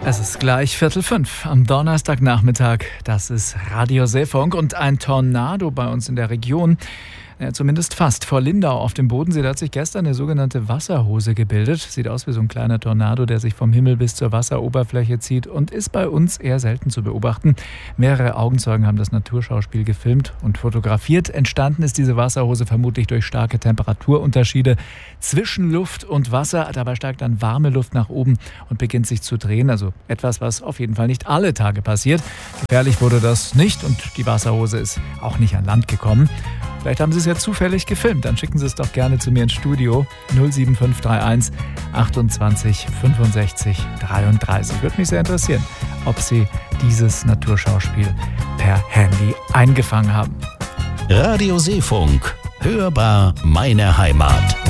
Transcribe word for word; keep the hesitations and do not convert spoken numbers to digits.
Es ist gleich Viertel fünf am Donnerstagnachmittag. Das ist Radio Seefunk und ein Tornado bei uns in der Region. Ja, zumindest fast. Vor Lindau auf dem Bodensee, da hat sich gestern eine sogenannte Wasserhose gebildet. Sieht aus wie so ein kleiner Tornado, der sich vom Himmel bis zur Wasseroberfläche zieht und ist bei uns eher selten zu beobachten. Mehrere Augenzeugen haben das Naturschauspiel gefilmt und fotografiert. Entstanden ist diese Wasserhose vermutlich durch starke Temperaturunterschiede zwischen Luft und Wasser. Dabei steigt dann warme Luft nach oben und beginnt sich zu drehen. Also etwas, was auf jeden Fall nicht alle Tage passiert. Gefährlich wurde das nicht und die Wasserhose ist auch nicht an Land gekommen. Vielleicht haben Sie es ja zufällig gefilmt. Dann schicken Sie es doch gerne zu mir ins Studio. null sieben fünf drei eins achtundzwanzig fünfundsechzig dreiunddreißig. Würde mich sehr interessieren, ob Sie dieses Naturschauspiel per Handy eingefangen haben. Radio Seefunk. Hörbar meine Heimat.